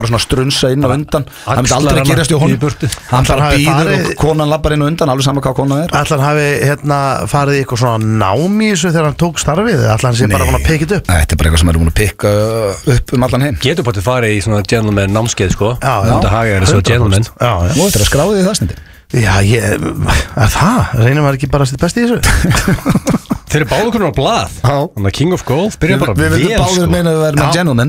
svona strunsa inn og undan það myndi aldrei gerast í honum hann þarf að býður og konan labbar inn og undan alveg saman hvað konan Ætlar hann hafi farið í eitthvað svona nám í þessu þegar hann tók starfið ætlar hann sé bara búin að pikka þetta upp þetta bara eitthvað sem búin að pikka upp allan heim getur bara farið í svona gentleman námskeið sko þetta haga þessu gentleman og þetta skráðið í það sniði það reynir maður ekki bara að setja best í þessu Þeir báðu hvernig á blað Þannig að King of Golf byrja bara Við vildum báður meina að við verðum gentleman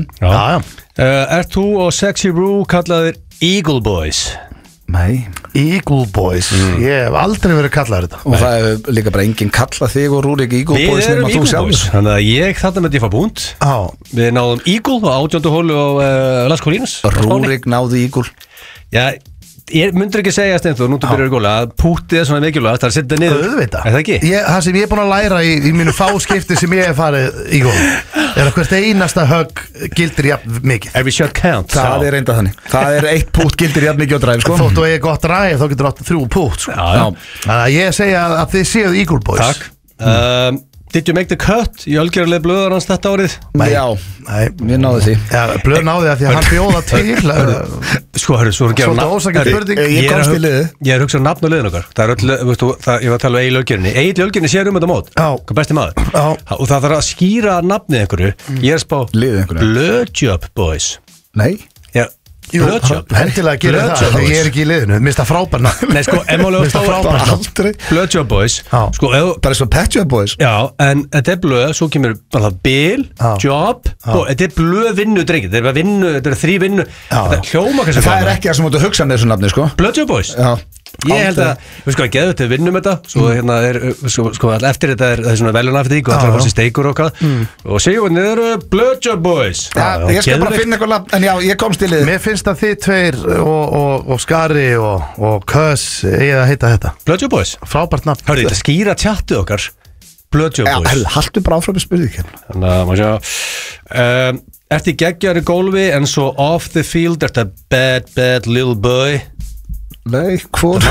Ert þú og Sexy Roo kallaðir Eagle Boys? Nei Eagle Boys Ég hef aldrei verið kallaður þetta Og það er líka bara enginn kallað þig og Rúrik Eagle Boys Við erum Eagle Boys Þannig að ég þarna með Diffa Búnd Við náðum Eagle á 18. hólu á Las Colinas Rúrik náði Eagle Já Ég myndur ekki segja Steinþór, nú þú byrjar í góla að pútið er svona mikilvægt, það er að setja niður Auðvitað. Er það ekki? Það sem ég er búin að læra í mínu fáskipti sem ég hef farið í góla er að hvert einasta högg gildir jafn mikið Every shot counts Það er reynda þannig Það er 1 pút gildir jafn mikið á dræf sko. Þótt og ég er gott dræf þá getur átt 3 pút sko. Þannig að ég segja að þið séuð Eagle Boys Takk Did you make the cut í Ölgerðarlega blöðar hans þetta árið? Já, við náðu því Blöð náði það því að hann bjóða til Sko, hörru, svo Svolítið ósakið spurning Ég komst í liði Ég er hugsað nafn á liðin okkar Það er öll, veistu, ég var að tala um Egil Ölgerðinni Egil Ölgerðinni sér þetta mót Hvað besti maður Og það þarf að skýra nafnið einhverju Ég er að spá Blöðjob Boys Nei Hendilega gerir það þegar ég er ekki í liðinu Mista frábærna Nei sko, Blöðjob Boys Sko, bara svo Pet Shop Boys Já, en þetta er blöð, svo kemur bil, job Þetta er blöð vinnu drengið Þetta er vinnu, þetta er 3 vinnu Þetta hljóma kannski Það er ekki það sem þú hugsa með þessu nafni sko Blöðjob Boys Já Ég held að, við sko að geða þetta vinnum þetta Svo hérna er, sko eftir þetta er svona veljunaftík og það er fórst steikur og hvað Og segjum við, þetta eru Blöðjob Boys Ég skal bara finna eitthvað nafn, en já, ég komst í liði Mér finnst að þið tveir og Skari og Kös eigi að heita þetta Blöðjob Boys Frábært nafn Hörðu, þetta skýra tjattið okkar Blöðjob Boys Já, haltu bara áfram í spurning Þannig að, maður sjá Ertu geggjar í gólfi en svo off the field Ertu bad little boy Nei, hvað?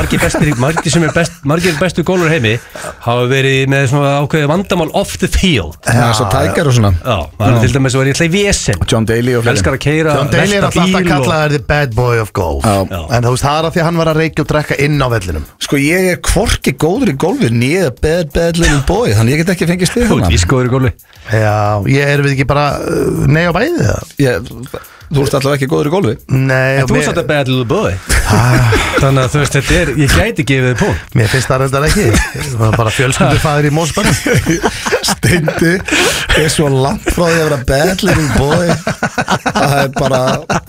Margir bestu gólur heimi hafa verið með svona ákveði vandamál off the field Já, svo tækjar og svona Já, það er til dæmis að vera í hlei vesen John Daly og Elskar að keyra John Daly er alltaf kallaður the bad boy of golf En þú veist, það er að því að hann var að reykja og drekka inn á vellinum Sko, ég er hvorki góður í golfi Nýða bad little boy Þannig ég get ekki fengið stig Þú ert vískóður í gólfi Já, ég er við ekki bara nei á bæði Þú ert allavega ekki góður í golfi Nei En þú ert þetta bad little boy Þannig að þú veist, þetta er, ég gæti gefið þið punkt Mér finnst það reyndar ekki Það var bara fjölskyldufaðir í Mósbæn Steindi er svo langt frá því að vera bad little boy Það er bara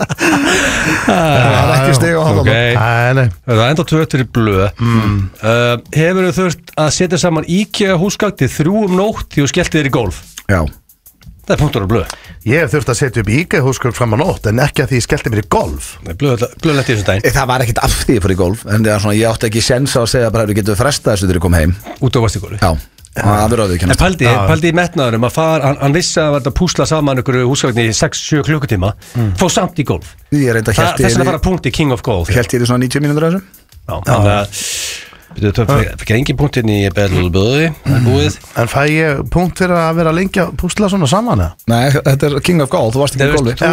Það er ekki stig á hann Nei Það er enda 2 í blöð Hefur þau þurft að setja saman IKEA húsgagn til 3 nótt því þú skellti þér í golf? Já Það er punktur á blöð Ég hef þurft að setja upp IKEA húsgagn fram á nótt en ekki að því ég skellti mér í golf Blöð letti þessu daginn Það var ekkit af því fyrir golf En það er svona, ég átti ekki sens á að segja bara við getum fresta þessu þegar ég kom heim Út á vastigóli Já, það er ráðið En pældi í metnaðurum að hann vissi að þetta púsla saman ykkur húsgagn í 6-7 klukkutíma Fó samt í golf Þess að fara punkt í King of Golf Helt ég þið svona 90 mínútur þessu Já, þannig að Þú fikk engin punkt inn í Bellböði En fæ ég punkt fyrir að vera lengi að púsla svona saman? Nei, þetta er King of Golf, þú varst ekki í golfi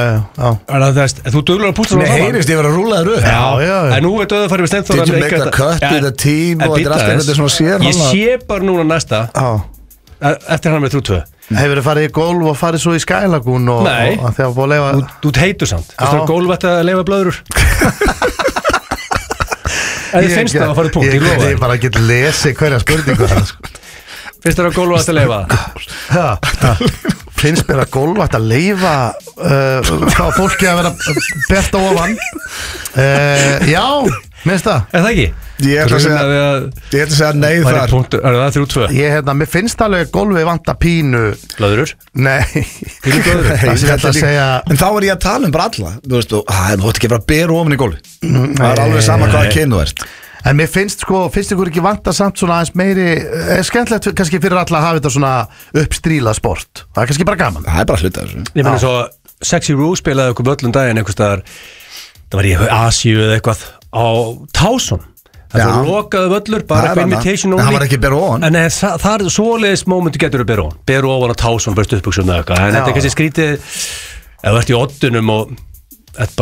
Já Þú duglar að púsla svona saman Nei, heyrist, ég var að rúla þér upp Já En nú er döða farið við Steinþór Did you make a cut with the team og þetta er alltaf þetta svona sér Ég sé bara núna næsta Eftir hann með 3-2 Hefur þið farið í golf og farið svo í Sky Lagoon Nei, þú heitur samt Þú veist að golf ætti að leifa blöður En þið finnst það að fara punkt, ég lofa Ég bara get lesið hverja spurningu Finnst það að golf ætti að leifa? Finnst mér að golf ætti að leifa Hvað fólki að vera bert á ofan Já, minnst það Er það ekki? Ég ætla að segja nei þar Er það 3-2? Mér finnst alveg golfi vanta pínu Blöðurur? Nei En þá er ég að tala um bara alla Þú veist, þú ætti ekki að vera að bera ofan í golfi Það er alveg sama hvaða kyn þú ert En mér finnst ykkur ekki vanta samt svona aðeins meiri skemmtilegt kannski fyrir alla að hafa þetta svona uppstrílað sport Það er kannski bara gaman Það er bara hluta þessu Ég menn svo Sexy Roo spilaði okkur völlum daginn einhvers staðar Það var í Asíu eða eitthvað á Tásson Það var lokaðu völlur, bara eitthvað invitation only Það var ekki bera ofan En það er svoleiðis momentu getur að bera ofan á Tásson, bara stuðbuxum eða eitthvað En þetta er kannski skrítið ef þú ert í oddunum og Þetta